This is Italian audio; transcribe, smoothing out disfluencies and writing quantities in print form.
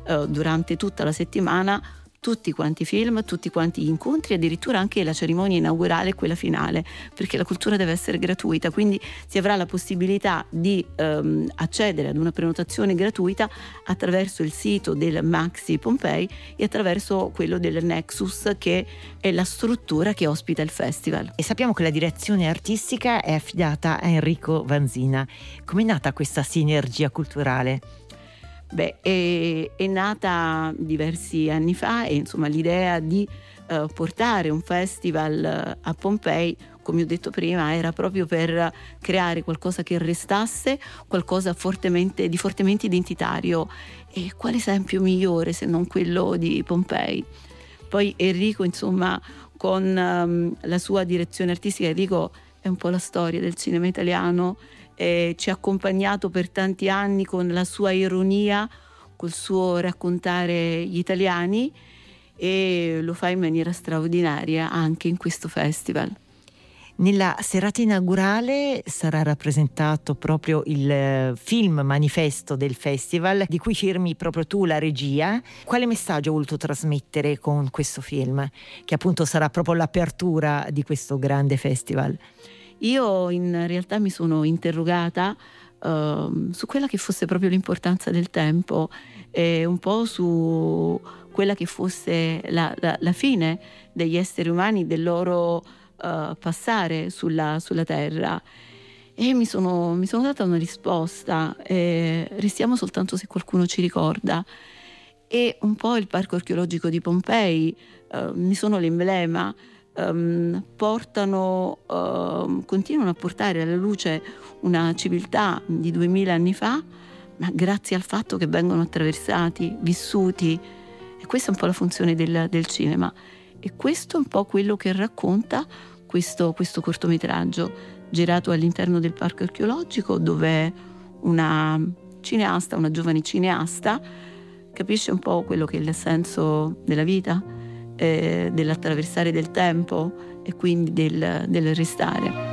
durante tutta la settimana tutti quanti i film, tutti quanti gli incontri, addirittura anche la cerimonia inaugurale e quella finale, perché la cultura deve essere gratuita, quindi si avrà la possibilità di accedere ad una prenotazione gratuita attraverso il sito del Maxi Pompei e attraverso quello del Nexus, che è la struttura che ospita il festival. E sappiamo che la direzione artistica è affidata a Enrico Vanzina. Com'è nata questa sinergia culturale? Beh, è nata diversi anni fa e insomma l'idea di portare un festival a Pompei, come ho detto prima, era proprio per creare qualcosa che restasse, qualcosa fortemente identitario. E quale esempio migliore se non quello di Pompei? Poi Enrico, insomma, con la sua direzione artistica, Enrico è un po' la storia del cinema italiano. Ci ha accompagnato per tanti anni con la sua ironia, col suo raccontare gli italiani, e lo fa in maniera straordinaria anche in questo festival. Nella serata inaugurale sarà rappresentato proprio il film manifesto del festival, di cui firmi proprio tu la regia. Quale messaggio hai voluto trasmettere con questo film, che appunto sarà proprio l'apertura di questo grande festival? Io in realtà mi sono interrogata su quella che fosse proprio l'importanza del tempo e un po' su quella che fosse la fine degli esseri umani, del loro passare sulla terra, e mi sono data una risposta: restiamo soltanto se qualcuno ci ricorda. E un po' il Parco Archeologico di Pompei ne sono l'emblema. Continuano a portare alla luce una civiltà di 2000 anni fa, ma grazie al fatto che vengono attraversati, vissuti, e questa è un po' la funzione del cinema, e questo è un po' quello che racconta questo cortometraggio girato all'interno del Parco Archeologico, dove una giovane cineasta capisce un po' quello che è il senso della vita, dell'attraversare del tempo e quindi del restare.